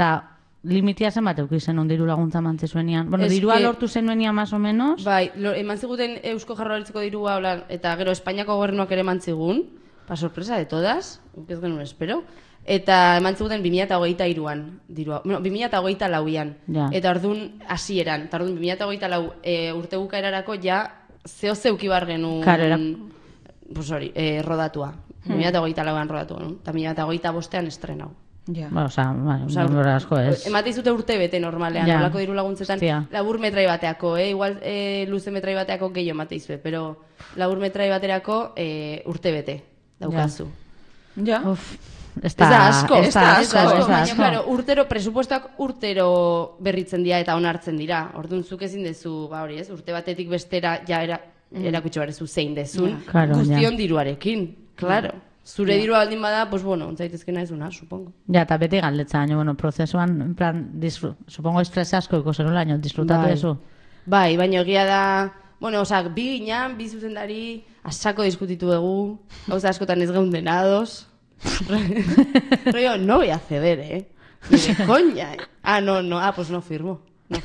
eta limitia zenbat eukizen diru laguntza mantze zuenian. Bueno, dirua lortu zenuenian más o menos. Bai, eman ziguten Eusko Jaurlaritzako dirua, eta gero Espainiako gobernuak ere eman zigun, pa sorpresa de todas, ez genuen espero, eta eman ziguten 2023an dirua. Bueno, 2024an. Eta orduan hasieran, eta orduan 2024 urte bukaerarako ja zeuki bar genuen pues hori, rodatua. 2024an rodatua, no? Eta 2025an estrenau. Ba, denbora asko ez. Emate izute urte bete normalean, olako diru laguntzetan, labur metrai bateako, igual luze metrai bateako gehiago emate izue, pero labur metrai baterako urte bete daukazu. Ja. Ez da asko. Baina, claro, urtero, presupuestoak urtero berritzen dira eta onartzen dira. Orduan zuk ezin dezu, ba hori ez, urte batetik bestera ja erakutxe barezu zein dezun, guztion diruarekin, claro. Zure dirua baldin bada, pues bueno, ontzaitezkena ezuna, supongo. Ja, eta beti galdetza, bueno, prozesuan, en plan, supongo estresa asko ikoserula, disfrutatu dezu. Bai, baina egia da, bueno, osak, bi ginean, bi zuzendari, asako diskutitu egu, gauza askotan ez geunden ados. Rollo, no voy a ceder, Ni coña, pues no firmo.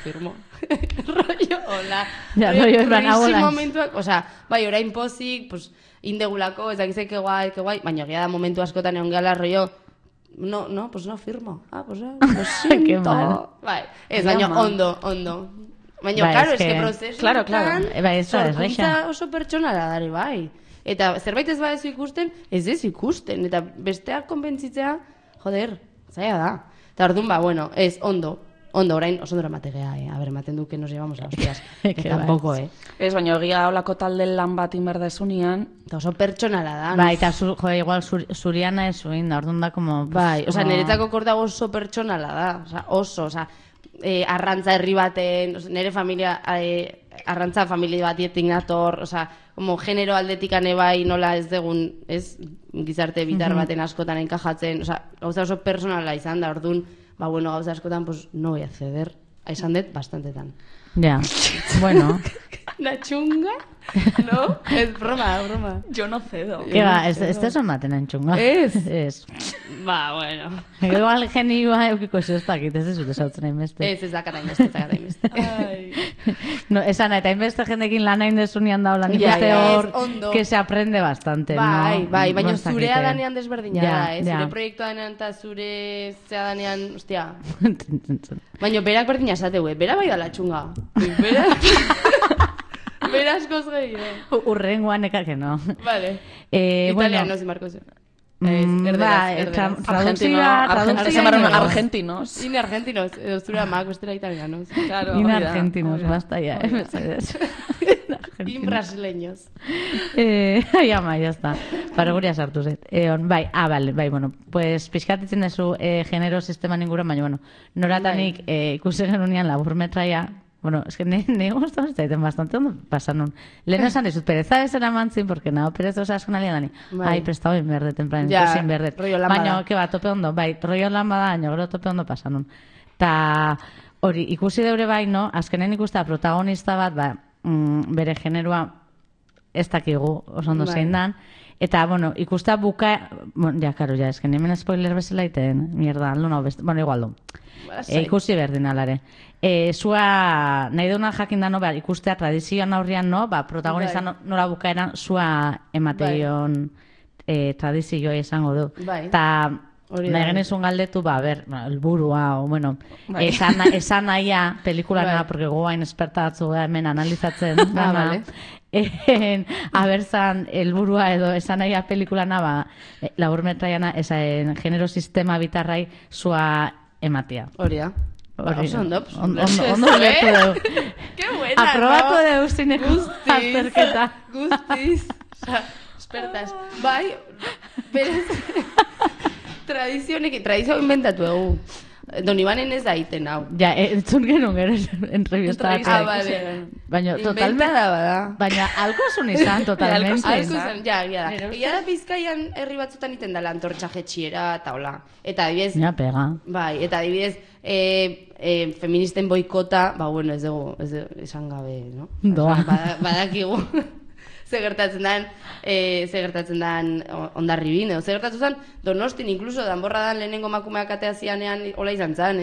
Rollo, hola. Ja, rollo, en plan, hago momentuak, bai, orain pozik, pues, indegulako, ez dakizek que guai, baina egia da momentu askotan egon gala, rollo, pues no firmo. Pues lo siento. Bai, ez, baina ondo. Baina, claro, es que prozesu. Claro. Sorkuntza oso pertsonala dare, bai. Eta zerbait ez badezu ikusten, ez ikusten. Eta besteak konbentzitzea, joder, zaila da. Eta orduan, bueno, ez, ondo, orain oso dramategea, a ver, ematen du que nos llevamos a hostias. Tampoco, Ez, baina egia olako talde lan bat inberdezunian. Eta oso pertsonala da. Bai, eta igual zuriana ez zuin, da orduan da como... Bai, niretako kordago oso pertsonala da, oso, arrantza herri baten, nire familia, arrantza familia batietik nator, como genero aldetik bai nola ez degun, ez, gizarte bitar baten askotan enkajatzen, gauza oso personala izan da, orduan, ba, bueno, gauza askotan, pues, no voy a ceder. Aizan dut, bastantetan. Ja, bueno. La chunga, ¿no? Es broma. Yo no cedo. Que va, este son maten en chunga. Ez. Ba, bueno. Igual genioa eukiko zestakit, ez dut esautzen hainbeste. Ez dakata hainbeste. No, esan, eta hainbeste jendekin lan hain desunian daula, nik uste hor, que se aprende bastante, no? Bai, baina zurea danean desberdina da, zure proiektua danean eta zure zea danean, ostia. Baina berak berdina esateu, bera bai da la txunga. Bera askoz gehiago. Urrengoan ekake, no? Vale. Italianos y Marcos. Argentinos. Ine argentinos. Zure amak bestera italianos. Ine argentinos, basta ya, In brasileños. Ya está. Para guria sartu zet. Bai, vale, bueno, pues pixkatitzen dezu genero sisteman inguruan, baina, bueno, noratanik ikusi genunean labur metraia. Bueno, es que ne gustó zaiten bastante ondo pasan nun. Lehen esan dizut, pereza bezera mantzin, porque nao pereza osaskun alian dani. Ai, prestau en berde, temprano, ikusin berde. Baina, que ba, tope ondo, bai, rollo lan bada, baina gero tope ondo pasan nun. Ta hori, ikusi deure bai, no, azkenen ikusta protagonista bat, ba, bere generoa ez dakigu, oso ondo zein dan. Eta, bueno, ikusta buka... Bueno, ja, karo, ja, esken hemen spoiler bezala iten, mierda, aldo nao beste... Bueno, igual du. Ikusi berdin alare. Zua, nahi duna jakin da, no, ikustea tradizioan aurrian, no, protagonista nola bukaeran, zua emateion tradizioa izango du. Eta, nahi genezun galdetu, elburua, o, bueno, esan nahia pelikulana, porque goain espertatzu hemen analizatzen, abertzan elburua edo esan nahia pelikulana, labur metraiana, esan genero sistema bitarrai zua ematia. Hori da. Ondo letu dugu. Qué buena, aprobatu dugu zineko azterketa. Guztiz. Espertas. Bai, berez. Tradizio inventatu dugu. Don Ibanen ez da iten hau. Ja, entzun genuen gero entrevista. Baina, totalmente. Baina, alkozun izan, totalmente. Alkozun, ja, da. Ia da Bizkaian herri batzutan iten dela antortxa jetxiera, eta hola. Eta adibidez... Ja, pega. Bai, eta adibidez, feministen boikota, bueno, ez dugu, esan gabe, no? Doa. Badakigu. Ze gertatzen dan Hondarribin, edo ze gertatzen zen Donostin, inkluso Danborradan lehenengo makumeak atea zianean hola izan zen,